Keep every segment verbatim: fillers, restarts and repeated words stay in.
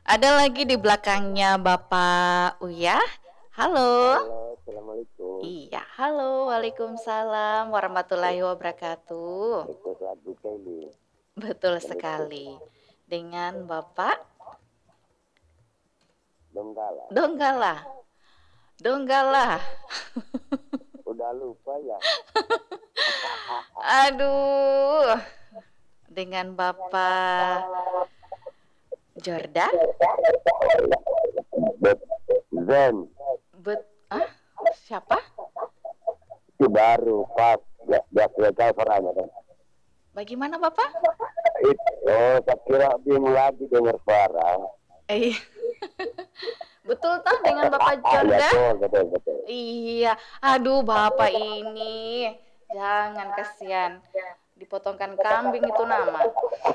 Ada lagi di belakangnya Bapak Uya. Halo. Halo, assalamualaikum. Iya, halo, waalaikumsalam warahmatullahi wabarakatuh. Ikut lagu Kelly. Betul Menutup sekali. Dengan Bapak Donggala. Donggala. Donggala. Udah lupa ya? Aduh. Dengan Bapak Jordan. Bet Zen. Bet ah, siapa? Itu baru pas ya biar kita perannya kan. Bagaimana Bapak? Itu oh, saya kira bingung lagi dengar suara. Eh. Betul toh dengan Bapak Ah, ya Jordan? betul, betul, betul. Iya, aduh Bapak ini jangan kasihan dipotongkan kambing itu nama.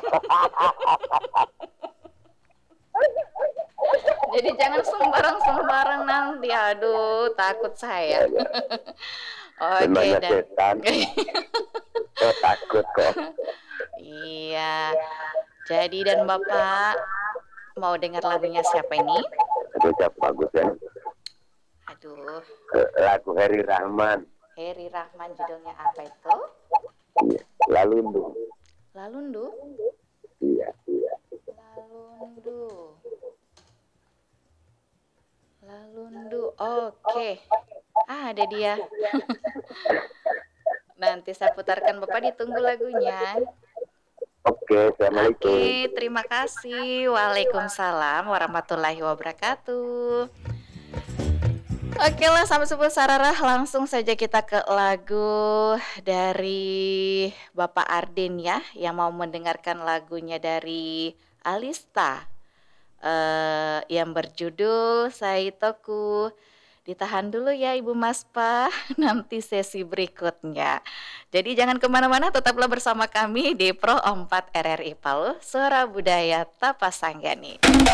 Jadi jangan sembarang-sembarang nanti, aduh takut saya. Ya, ya. Oke Memangnya dan setan. Saya takut kok. iya. Jadi dan Bapak mau dengar lagunya siapa ini? Itu siapa bagus ya? Aduh, Eh, Lagu Heri Rahman. Heri Rahman judulnya apa itu? Iya. Lalundu. Lalundu. Iya, iya. Lalundu. Lalundu. Oke. Ah, ada dia. Nanti saya putarkan Bapak ditunggu lagunya. Oke, assalamualaikum. Oke, terima kasih. Waalaikumsalam warahmatullahi wabarakatuh. Oke lah, sampai sebelum sararah langsung saja kita ke lagu dari Bapak Ardin ya, yang mau mendengarkan lagunya dari Alista eh, yang berjudul Saitoku. Ditahan dulu ya Ibu Maspa, nanti sesi berikutnya. Jadi jangan kemana-mana, tetaplah bersama kami di Pro empat R R I Palu, Suara Budaya Tapasanggani.